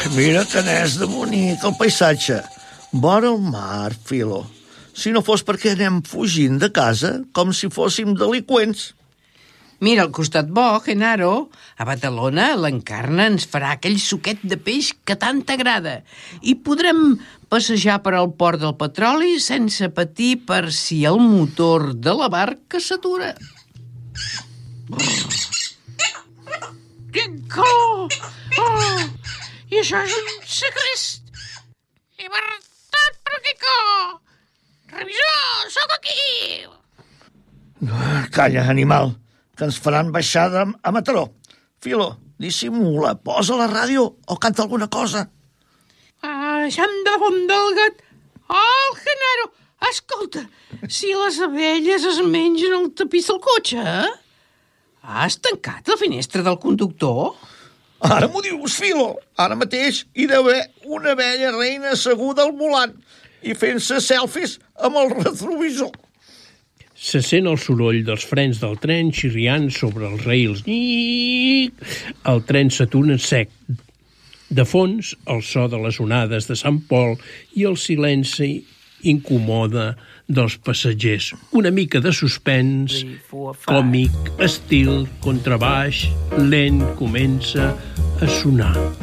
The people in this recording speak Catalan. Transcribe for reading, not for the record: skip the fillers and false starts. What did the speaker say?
Mira que n'és de bonic el paisatge. Vora el mar, Filo. Si no fos perquè anem fugint de casa com si fóssim delinqüents. Mira, al costat bo, Genaro, a Badalona l'Encarna ens farà aquell suquet de peix que tant t'agrada i podrem passejar per al port del petroli sense patir per si el motor de la barca s'atura. Quin calor! Oh, i això és un segrest! Llibertat per aquí, revisor, sóc aquí! Calla, animal, que ens faran baixada a Mataró. Filo, dissimula, posa la ràdio o canta alguna cosa. Deixa'm de font del gat. Oh, Genaro, escolta, si les abelles es mengen el tapís del cotxe, Has tancat la finestra del conductor? Ara m'ho dius, Filo. Ara mateix hi deu haver una vella reina asseguda al volant i fent-se selfies amb el retrovisor. Se sent el soroll dels frens del tren xirriant sobre els rails. El tren s'atura sec. De fons, el so de les onades de Sant Pol i el silenci incomoda dels passatgers. Una mica de suspens, còmic, estil, contrabaix, lent, comença a sonar.